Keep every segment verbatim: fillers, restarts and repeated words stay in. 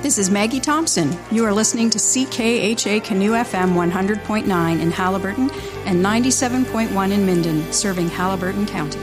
This is Maggie Thompson. You are listening to C K H A Canoe F M one hundred point nine in Haliburton and ninety-seven point one in Minden, serving Haliburton County.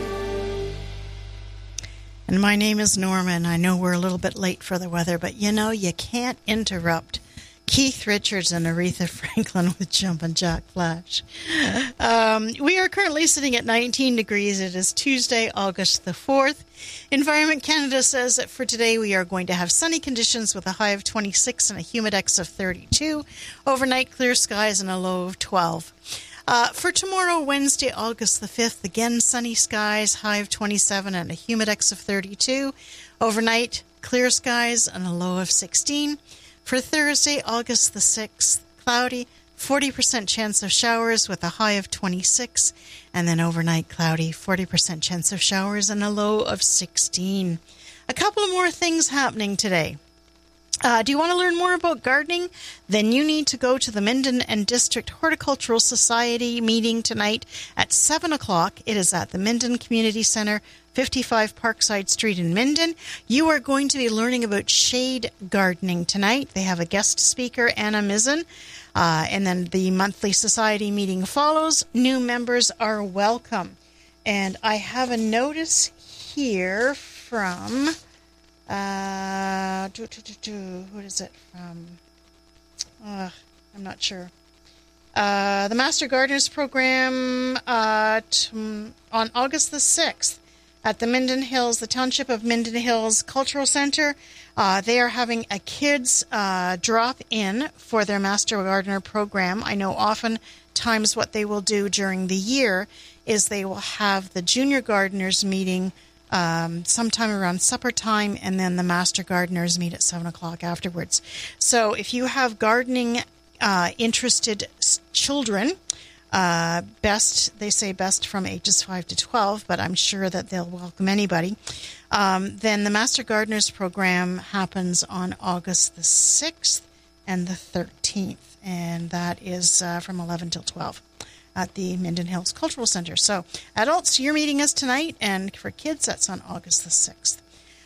And my name is Norman. I know we're a little bit late for the weather, but you know, you can't interrupt Keith Richards and Aretha Franklin with Jumpin' Jack Flash. Um, we are currently sitting at nineteen degrees. It is Tuesday, August the fourth. Environment Canada says that for today we are going to have sunny conditions with a high of twenty-six and a humidex of thirty-two. Overnight, clear skies and a low of twelve. Uh, for tomorrow, Wednesday, August the fifth, again sunny skies, high of twenty-seven and a humidex of thirty-two. Overnight, clear skies and a low of sixteen. For Thursday, August the sixth, cloudy, forty percent chance of showers with a high of twenty-six, and then overnight cloudy, forty percent chance of showers and a low of sixteen. A couple of more things happening today. Uh, do you want to learn more about gardening? Then you need to go to the Minden and District Horticultural Society meeting tonight at seven o'clock. It is at the Minden Community Centre, fifty-five Parkside Street in Minden. You are going to be learning about shade gardening tonight. They have a guest speaker, Anna Mizzen, uh, and then the monthly society meeting follows. New members are welcome. And I have a notice here from... Uh, do, do, do, do, what is it from? Uh, I'm not sure. Uh, the Master Gardeners Program uh, t- on August the sixth at the Minden Hills, the Township of Minden Hills Cultural Center. Uh, they are having a kids uh, drop-in for their Master Gardener Program. I know oftentimes what they will do during the year is they will have the Junior Gardeners meeting Um, sometime around supper time, and then the Master Gardeners meet at seven o'clock afterwards. So if you have gardening uh, interested children, uh, best, they say best from ages five to twelve, but I'm sure that they'll welcome anybody, um, then the Master Gardeners program happens on August the sixth and the thirteenth, and that is uh, from eleven till twelve. At the Minden Hills Cultural Center. So, adults, your meeting is tonight, and for kids, that's on August the sixth.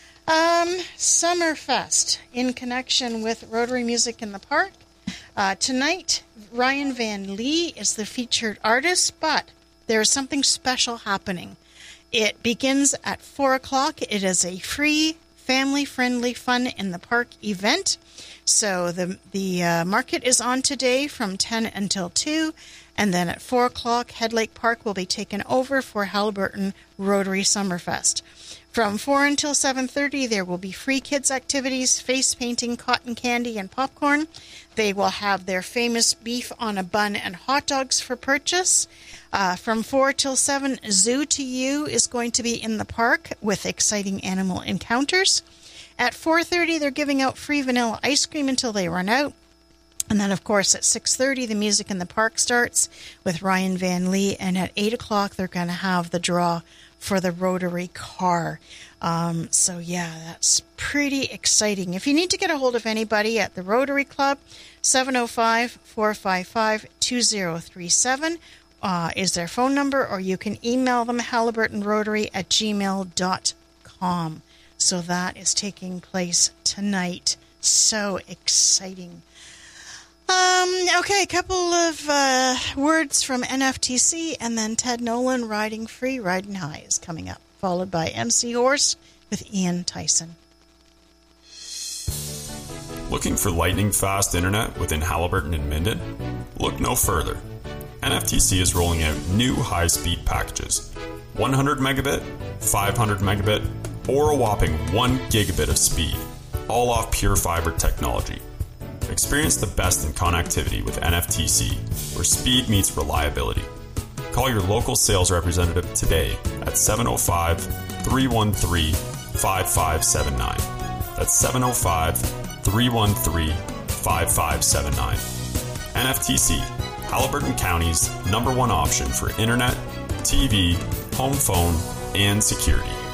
Um, Summerfest, in connection with Rotary Music in the Park. Uh, tonight, Ryan Van Lee is the featured artist, but there is something special happening. It begins at four o'clock. It is a free, family-friendly Fun in the Park event. So, the, the uh, market is on today from ten until two. And then at four o'clock, Head Lake Park will be taken over for Haliburton Rotary Summerfest. From four until seven thirty, there will be free kids activities, face painting, cotton candy, and popcorn. They will have their famous beef on a bun and hot dogs for purchase. Uh, from four till seven, Zoo to You is going to be in the park with exciting animal encounters. At four thirty, they're giving out free vanilla ice cream until they run out. And then, of course, at six thirty, the Music in the Park starts with Ryan Van Lee. And at eight o'clock, they're going to have the draw for the Rotary car. Um, so, yeah, that's pretty exciting. If you need to get a hold of anybody at the Rotary Club, seven oh five, four five five, two oh three seven uh, is their phone number, or you can email them, haliburtonrotary at gmail dot com. So that is taking place tonight. So exciting. Um, okay, a couple of uh, words from N F T C, and then Ted Nolan, Riding Free, Riding High is coming up, followed by M C Horse with Ian Tyson. Looking for lightning-fast internet within Haliburton and Minden? Look no further. N F T C is rolling out new high-speed packages. one hundred megabit, five hundred megabit, or a whopping one gigabit of speed, all off pure fiber technology. Experience the best in connectivity with N F T C, where speed meets reliability. Call your local sales representative today at seven oh five, three one three, five five seven nine. That's seven oh five, three one three, five five seven nine. N F T C, Haliburton County's number one option for internet, T V, home phone, and security.